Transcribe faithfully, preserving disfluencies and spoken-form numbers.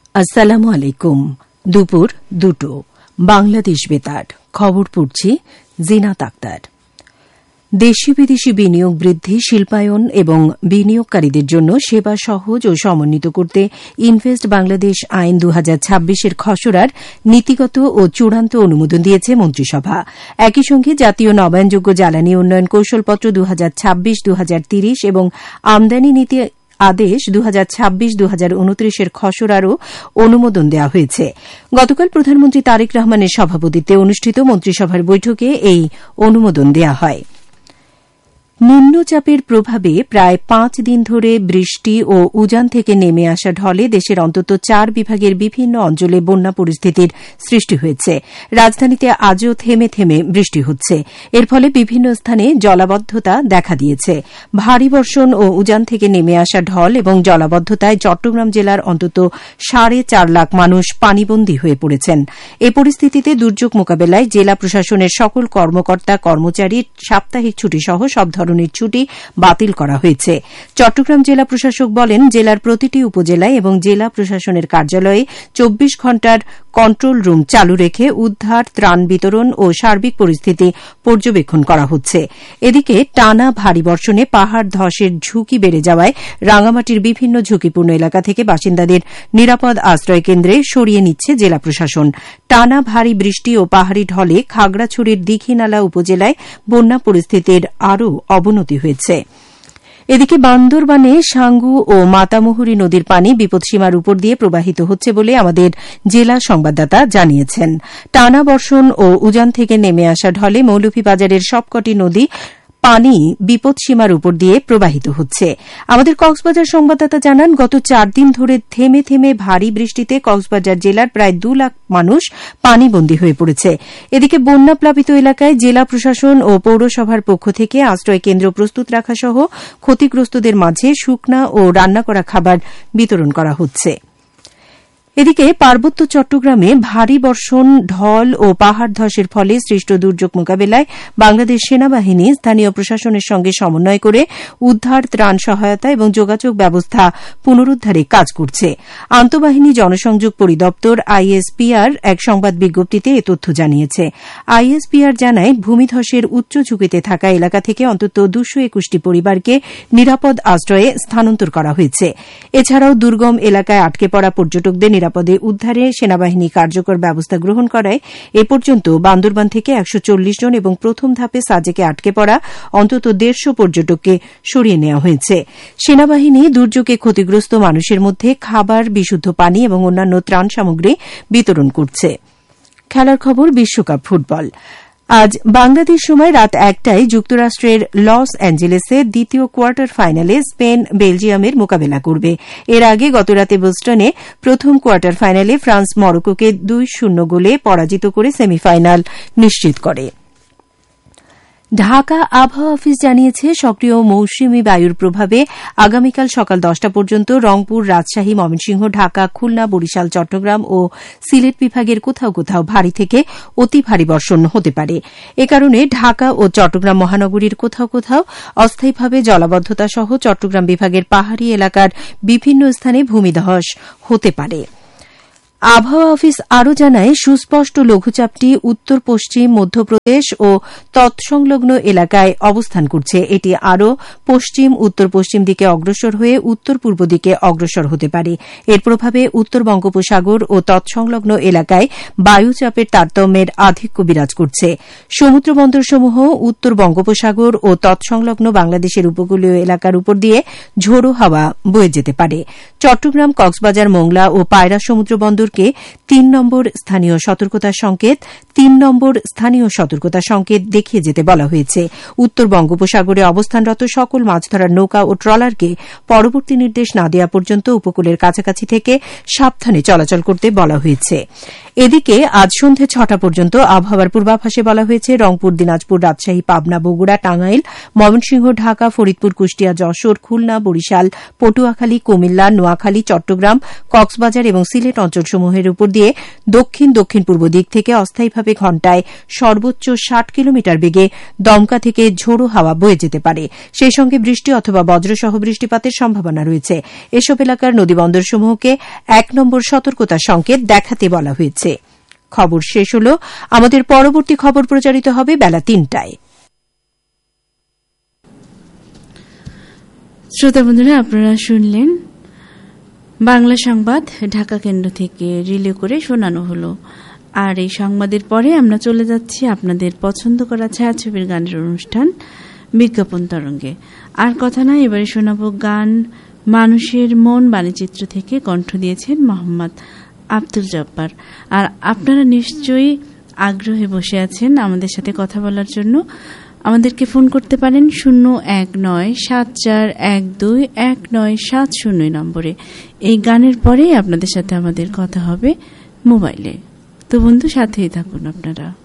আসসালামু আলাইকুম। দুপুর দুটো বাংলাদেশ বেতার খবর পড়ছি জিনাত আক্তার। দেশি বিদেশি বিনিয়োগ বৃদ্ধি, শিল্পায়ন এবং বিনিয়োগকারীদের জন্য সেবা সহজ ও সমন্বিত করতে ইনভেস্ট বাংলাদেশ আইন দু হাজার ছাব্বিশের খসড়ার নীতিগত ও চূড়ান্ত অনুমোদন দিয়েছে মন্ত্রিসভা। একই সঙ্গে জাতীয় নবায়নযোগ্য জ্বালানি উন্নয়ন কৌশলপত্র দু হাজার ছাব্বিশ দু হাজার তিরিশ এবং আমদানি নীতি আদেশ দু হাজার ছাব্বিশ দু হাজার উনত্রিশ এর খসড়ারও অনুমোদন দেওয়া হয়েছে। গতকাল প্রধানমন্ত্রী তারেক রহমানের সভাপতিত্বে অনুষ্ঠিত মন্ত্রিসভার বৈঠকে এই অনুমোদন দেওয়া হয়। নিম্নচাপের প্রভাবে প্রায় পাঁচ দিন ধরে বৃষ্টি ও উজান থেকে নেমে আসা ঢলে দেশের অন্তত চার বিভাগের বিভিন্ন অঞ্চলে বন্যা পরিস্থিতির সৃষ্টি হয়েছে। রাজধানীতে আজও থেমে থেমে বৃষ্টি হচ্ছে। এর ফলে বিভিন্ন স্থানে জলাবদ্ধতা দেখা দিয়েছে। ভারী বর্ষণ ও উজান থেকে নেমে আসা ঢল এবং জলাবদ্ধতায় চট্টগ্রাম জেলার অন্তত সাড়ে চার লাখ মানুষ পানিবন্দী হয়ে পড়েছেন। এ পরিস্থিতিতে দুর্যোগ মোকাবেলায় জেলা প্রশাসনের সকল কর্মকর্তা কর্মচারীর সাপ্তাহিক ছুটিসহ সব ধরনের ছুটি বাতিল করা হয়েছে। চট্টগ্রাম জেলা প্রশাসক বলেন, জেলার প্রতিটি উপজেলায় এবং জেলা প্রশাসনের কার্যালয়ে চব্বিশ ঘণ্টার কন্ট্রোল রুম চালু রেখে উদ্ধার, ত্রাণ বিতরণ ও সার্বিক পরিস্থিতি পর্যবেক্ষণ করা হচ্ছে। এদিকে টানা ভারী বর্ষণে পাহাড় ধসের ঝুঁকি বেড়ে যাওয়ায় রাঙামাটির বিভিন্ন ঝুঁকিপূর্ণ এলাকা থেকে বাসিন্দাদের নিরাপদ আশ্রয় কেন্দ্রে সরিয়ে নিচ্ছে জেলা প্রশাসন। টানা ভারী বৃষ্টি ও পাহাড়ি ঢলে খাগড়াছড়ির দীঘিনালা উপজেলায় বন্যা পরিস্থিতির আরও অবনতি হয়েছে। এদিকে বান্দরবানে সাঙ্গু ও মাতামুহুরী নদীর পানি বিপদসীমার উপর দিয়ে প্রবাহিত হচ্ছে বলে আমাদের জেলা সংবাদদাতা জানিয়েছেন। টানা বর্ষণ ও উজান থেকে নেমে আসা ঢলে মৌলভীবাজারের সবকটি নদী পানি বিপদসীমার উপর দিয়ে প্রবাহিত হচ্ছে। আমাদের কক্সবাজার সংবাদদাতা জানান, গত চার দিন ধরে থেমে থেমে ভারী বৃষ্টিতে কক্সবাজার জেলার প্রায় দু লাখ মানুষ পানিবন্দী হয়ে পড়েছে। এদিকে বন্যাপ্লাবিত এলাকায় জেলা প্রশাসন ও পৌরসভার পক্ষ থেকে আশ্রয় কেন্দ্র প্রস্তুত রাখা সহ ক্ষতিগ্রস্তদের মাঝে শুকনা ও রান্না করা খাবার বিতরণ করা হচ্ছে। এদিকে পার্বত্য চট্টগ্রামে ভারী বর্ষণ, ঢল ও পাহাড় ধসের ফলে সৃষ্ট দুর্যোগ মোকাবেলায় বাংলাদেশ সেনাবাহিনী স্থানীয় প্রশাসনের সঙ্গে সমন্বয় করে উদ্ধার, ত্রাণ সহায়তা এবং যোগাযোগ ব্যবস্থা পুনরুদ্ধারে কাজ করছে। আন্তঃবাহিনী জনসংযোগ পরিদপ্তর আইএসপিআর এক সংবাদ বিজ্ঞপ্তিতে এ তথ্য জানিয়েছে। আইএসপিআর জানায়, ভূমিধসের উচ্চ ঝুঁকিতে থাকা এলাকা থেকে অন্তত দুশো একুশটি পরিবারকে নিরাপদ আশ্রয়ে স্থানান্তর করা হয়েছে। এছাড়াও দুর্গম এলাকায় আটকে পড়া পর্যটকদের নিরাপদে উদ্ধারে সেনাবাহিনী কার্যকর ব্যবস্থা গ্রহণ করায় এ পর্যন্ত বান্দরবান থেকে একশো চল্লিশ জন এবং প্রথম ধাপে সাজেকে আটকে পড়া অন্তত দেড়শো পর্যটককে সরিয়ে নেওয়া হয়েছে। সেনাবাহিনী দুর্যোগে ক্ষতিগ্রস্ত মানুষের মধ্যে খাবার, বিশুদ্ধ পানি এবং অন্যান্য ত্রাণ সামগ্রী বিতরণ করছে। খেলার খবর, বিশ্বকাপ ফুটবল। আজ বাংলাদেশ সময় রাত একটায় যুক্তরাষ্ট্রের লস অ্যাঞ্জেলেসে দ্বিতীয় কোয়ার্টার ফাইনালে স্পেন বেলজিয়ামের মোকাবেলা করবে। এর আগে গতরাতে বোস্টনে প্রথম কোয়ার্টার ফাইনালে ফ্রান্স মরক্কোকে দুই শূন্য গোলে পরাজিত করে সেমিফাইনাল নিশ্চিত করে। ঢাকা আবহাওয়া অফিস জানিয়েছে, সক্রিয় মৌসুমী বায়ুর প্রভাবে আগামীকাল সকাল দশটা পর্যন্ত রংপুর, রাজশাহী, ময়মনসিংহ, ঢাকা, খুলনা, বরিশাল, চট্টগ্রাম ও সিলেট বিভাগের কোথাও কোথাও ভারী থেকে অতি ভারী বর্ষণ হতে পারে। এ কারণে ঢাকা ও চট্টগ্রাম মহানগরীর কোথাও কোথাও অস্থায়ীভাবে জলাবদ্ধতা সহ চট্টগ্রাম বিভাগের পাহাড়ি এলাকার বিভিন্ন স্থানে ভূমিধস হতে পারে। আবহাওয়া অফিস আরও জানায়, সুস্পষ্ট লঘুচাপটি উত্তর পশ্চিম মধ্যপ্রদেশ ও তৎসংলগ্ন এলাকায় অবস্থান করছে। এটি আরও পশ্চিম উত্তর পশ্চিম দিকে অগ্রসর হয়ে উত্তর পূর্ব দিকে অগ্রসর হতে পারে। এর প্রভাবে উত্তর বঙ্গোপসাগর ও তৎসংলগ্ন এলাকায় বায়ুচাপের তারতম্যের আধিক্য বিরাজ করছে। সমুদ্র বন্দরসমূহ উত্তর বঙ্গোপসাগর ও তৎসংলগ্ন বাংলাদেশের উপকূলীয় এলাকার উপর দিয়ে ঝোড়ো হাওয়া বয়ে যেতে পারে। চট্টগ্রাম, কক্সবাজার, মোংলা ও পায়রা সমুদ্র বন্দর তিন নম্বর স্থানীয় সতর্কতা সংকেত তিন নম্বর স্থানীয় সতর্কতা সংকেত দেখিয়ে যেতে বলা হয়েছে। উত্তর বঙ্গোপসাগরে অবস্থানরত সকল মাছ ধরার নৌকা ও ট্রলারকে পরবর্তী নির্দেশ না দেওয়া পর্যন্ত উপকূলের কাছাকাছি থেকে সাবধানে চলাচল করতে বলা হয়েছে। এদিকে আজ সন্ধ্যে ছটা পর্যন্ত আবহাওয়ার পূর্বাভাসে বলা হয়েছে, রংপুর, দিনাজপুর, রাজশাহী, পাবনা, বগুড়া, টাঙ্গাইল, ময়মনসিংহ, ঢাকা, ফরিদপুর, কুষ্টিয়া, যশোর, খুলনা, বরিশাল, পটুয়াখালী, কুমিল্লা, নোয়াখালী, নোয়াখালী, চট্টগ্রাম, কক্সবাজার এবং সিলেট অঞ্চলসমূহের উপর দিয়ে দক্ষিণ দক্ষিণ পূর্ব দিক থেকে অস্থায়ীভাবে ঘণ্টায় সর্বোচ্চ ষাট কিলোমিটার বেগে দমকা থেকে ঝোড়ো হাওয়া বয়ে যেতে পারে। সেই সঙ্গে বৃষ্টি অথবা বজ্রসহ বৃষ্টিপাতের সম্ভাবনা রয়েছে। এসব এলাকার নদীবন্দরসমূহকে এক নম্বর সতর্কতা সংকেত দেখাতে বলা হয়েছে। খবর শেষ হল। আমাদের পরবর্তী খবর প্রচারিত হবে বেলা তিনটায়। শ্রোতা বন্ধুরা, আপনারা শুনলেন বাংলা সংবাদ ঢাকা কেন্দ্র থেকে রিলে করে শোনানো হলো। আর এই সংবাদের পরে আমরা চলে যাচ্ছি আপনাদের পছন্দ করা ছায়াছবির গানের অনুষ্ঠান বিজ্ঞাপন তরঙ্গে। আর কথা নয়, এবারে শোনাব গান মানুষের মন বাণীচিত্র থেকে। কণ্ঠ দিয়েছেন মোহাম্মদ আব্দুল জব্বার। আর আপনারা নিশ্চয়ই আগ্রহে বসে আছেন আমাদের সাথে কথা বলার জন্য। আমাদেরকে ফোন করতে পারেন শূন্য এক নয় সাত চার এক দুই এক নয় সাত শূন্য নম্বরে। এই গানের পরেই আপনাদের সাথে আমাদের কথা হবে মোবাইলে। তো বন্ধু, সাথেই থাকুন আপনারা।